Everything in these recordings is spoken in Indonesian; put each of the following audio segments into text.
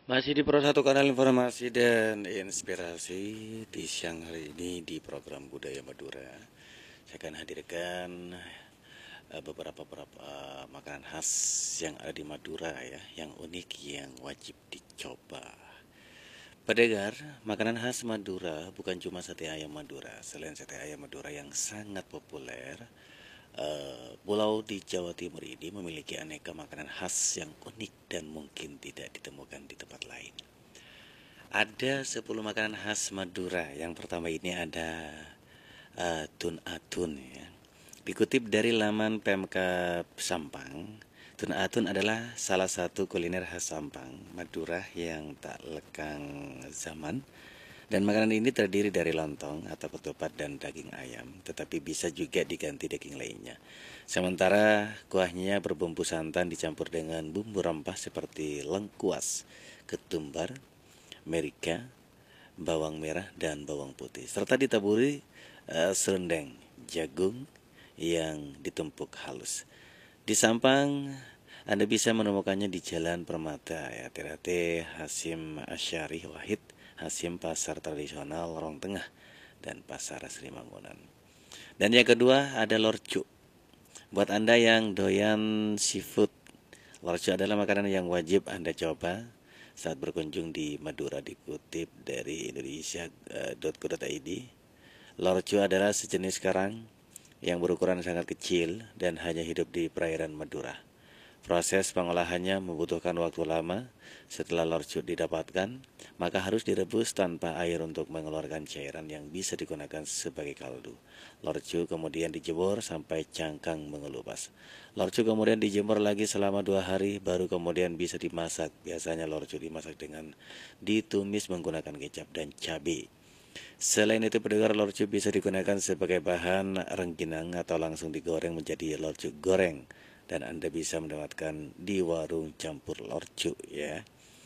Masih di Pro 1 Kanal Informasi dan Inspirasi di siang hari ini di program Budaya Madura. Saya akan hadirkan beberapa makanan khas yang ada di Madura ya, yang unik yang wajib dicoba. Pendengar, makanan khas Madura bukan cuma sate ayam Madura. Selain sate ayam Madura yang sangat populer, pulau di Jawa Timur ini memiliki aneka makanan khas yang unik dan mungkin tidak ditemukan di tempat lain. Ada 10 makanan khas Madura. Yang pertama ini ada tun atun ya. Dikutip dari laman Pemkab Sampang, tun atun adalah salah satu kuliner khas Sampang, Madura yang tak lekang zaman. Dan makanan ini terdiri dari lontong atau ketupat dan daging ayam, tetapi bisa juga diganti daging lainnya. Sementara kuahnya berbumbu santan dicampur dengan bumbu rempah seperti lengkuas, ketumbar, merica, bawang merah dan bawang putih, serta ditaburi serundeng, jagung yang ditumpuk halus. Di Sampang, Anda bisa menemukannya di Jalan Permata ya, Ternate Hasim Asyari Wahid, Hasim Pasar Tradisional Lorong Tengah, dan Pasar Sri Mangunan. Dan yang kedua ada lorcu. Buat Anda yang doyan seafood, lorcu adalah makanan yang wajib Anda coba saat berkunjung di Madura. Dikutip dari indonesia.co.id, lorcu adalah sejenis karang yang berukuran sangat kecil dan hanya hidup di perairan Madura. Proses pengolahannya membutuhkan waktu lama. Setelah lorcu didapatkan, maka harus direbus tanpa air untuk mengeluarkan cairan yang bisa digunakan sebagai kaldu. Lorcu kemudian dijemur sampai cangkang mengelupas. Lorcu kemudian dijemur lagi selama 2 hari, baru kemudian bisa dimasak. Biasanya lorcu dimasak dengan ditumis menggunakan kecap dan cabai. Selain itu, pendengar, lorcu bisa digunakan sebagai bahan rengginang atau langsung digoreng menjadi lorcu goreng. Dan Anda bisa mendapatkan di warung campur lorcu ya.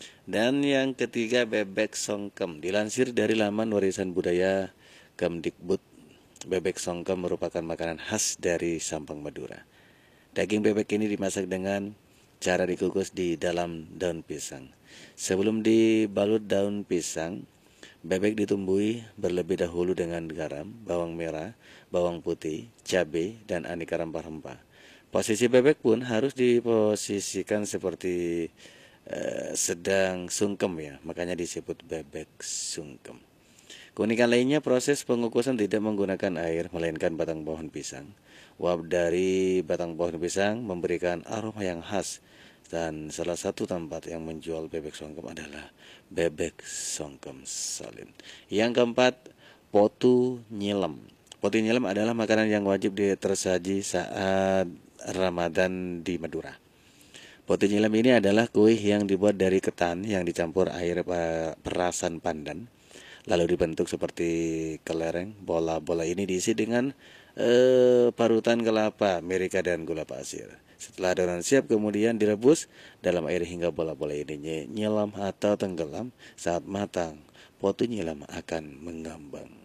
Dan yang ketiga, bebek songkem. Dilansir dari laman warisan budaya Kemdikbud, bebek songkem merupakan makanan khas dari Sampang Madura. Daging bebek ini dimasak dengan cara dikukus di dalam daun pisang. Sebelum dibalut daun pisang, bebek ditumbui berlebih dahulu dengan garam, bawang merah, bawang putih, cabai, dan aneka rempah-rempah. Posisi bebek pun harus diposisikan seperti sedang sungkem ya, makanya disebut bebek sungkem. Keunikan lainnya, proses pengukusan tidak menggunakan air, melainkan batang pohon pisang. Uap dari batang pohon pisang memberikan aroma yang khas, dan salah satu tempat yang menjual bebek songkem adalah Bebek Songkem Salim. Yang keempat, potu nyilem. Potu nyilem adalah makanan yang wajib tersaji saat Ramadan di Madura. Potu nyilem ini adalah kue yang dibuat dari ketan yang dicampur air perasan pandan, lalu dibentuk seperti kelereng. Bola-bola ini diisi dengan parutan kelapa, merica, dan gula pasir. Setelah adonan siap, kemudian direbus dalam air hingga bola-bola ini nyelam atau tenggelam. Saat matang, potu nyelam akan mengambang.